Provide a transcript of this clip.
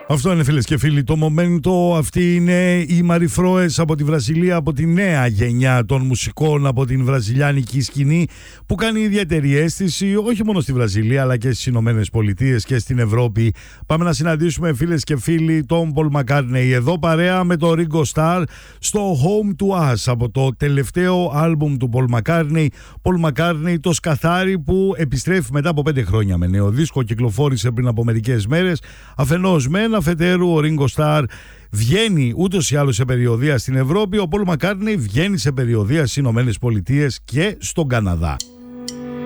Αυτό είναι, φίλες και φίλοι, το Momento. Αυτή είναι η Μαριφρόες από τη Βραζιλία, από τη νέα γενιά των μουσικών από την βραζιλιάνικη σκηνή, που κάνει ιδιαίτερη αίσθηση όχι μόνο στη Βραζιλία αλλά και στις Ηνωμένες Πολιτείες και στην Ευρώπη. Πάμε να συναντήσουμε, φίλες και φίλοι, τον Paul McCartney εδώ παρέα με τον Ringo Starr στο Home to Us, από το τελευταίο άλμπουμ του Paul McCartney. Paul McCartney, το σκαθάρι που επιστρέφει μετά από 5 χρόνια με νέο δίσκο, κυκλοφόρησε πριν από μερικές μέρες. Αφενός μεν, αφετέρου ο Ringo Starr βγαίνει ούτως ή άλλως σε περιοδεία στην Ευρώπη, ο Paul McCartney βγαίνει σε περιοδεία στις Ηνωμένες Πολιτείες και στον Καναδά.